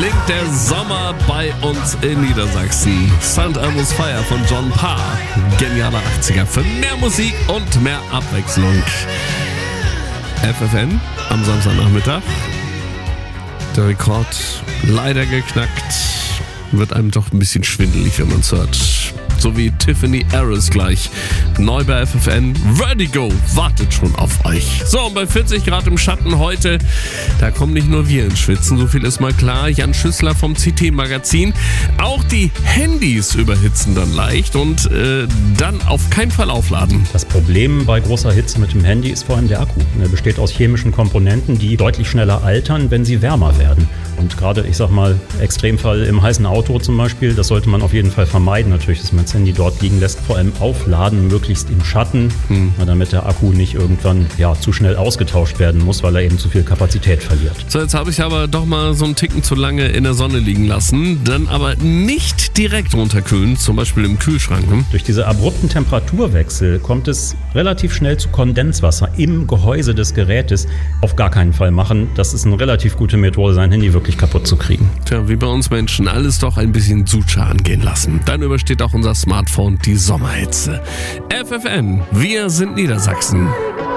klingt der Sommer bei uns in Niedersachsen. St. Elmo's Fire von John Parr. Genialer 80er für mehr Musik und mehr Abwechslung. FFN am Samstagnachmittag. Der Rekord leider geknackt. Wird einem doch ein bisschen schwindelig, wenn man es hört. So wie Tiffany Harris gleich. Neu bei FFN. Vertigo wartet schon auf euch. So, und bei 40 Grad im Schatten heute, da kommen nicht nur wir ins Schwitzen, so viel ist mal klar. Jan Schüssler vom CT-Magazin. Auch die Handys überhitzen dann leicht und dann auf keinen Fall aufladen. Das Problem bei großer Hitze mit dem Handy ist vor allem der Akku. Er besteht aus chemischen Komponenten, die deutlich schneller altern, wenn sie wärmer werden. Und gerade, ich sag mal, Extremfall im heißen Auto zum Beispiel, das sollte man auf jeden Fall vermeiden, natürlich, dass man das Handy dort liegen lässt. Vor allem aufladen, möglichst im Schatten, damit der Akku nicht irgendwann zu schnell ausgetauscht werden muss, weil er eben zu viel Kapazität verliert. So, jetzt habe ich aber doch mal so einen Ticken zu lange in der Sonne liegen lassen, dann aber nicht direkt runterkühlen, zum Beispiel im Kühlschrank. Durch diese abrupten Temperaturwechsel kommt es relativ schnell zu Kondenswasser im Gehäuse des Gerätes. Auf gar keinen Fall machen. Das ist eine relativ gute Methode, sein Handy wirklich kaputt zu kriegen. Tja, wie bei uns Menschen, alles doch ein bisschen Sucha angehen lassen. Dann übersteht auch unser Smartphone die Sommerhitze. FFN, wir sind Niedersachsen.